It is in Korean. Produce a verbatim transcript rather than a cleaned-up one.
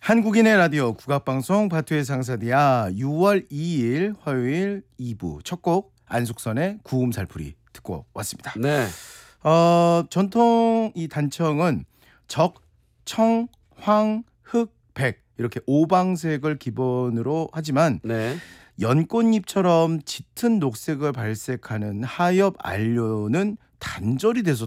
한국인의 라디오 국악방송 바투의 상사디아 유월 이일 화요일 이 부 첫 곡 안숙선의 구음살풀이 듣고 왔습니다. 네. 어, 전통 이 단청은 적, 청, 황, 흑, 백 이렇게 오방색을 기본으로 하지만 네. 연꽃잎처럼 짙은 녹색을 발색하는 하엽 안료는 단절이 돼서